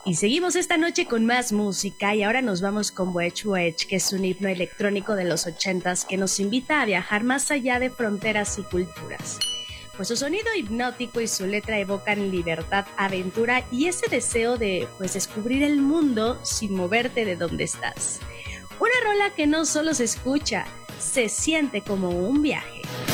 Y seguimos esta noche con más música y ahora nos vamos con Wedge Wedge, que es un himno electrónico de los 80s que nos invita a viajar más allá de fronteras y culturas. Pues su sonido hipnótico y su letra evocan libertad, aventura y ese deseo de descubrir el mundo sin moverte de donde estás. Una rola que no solo se escucha, se siente como un viaje.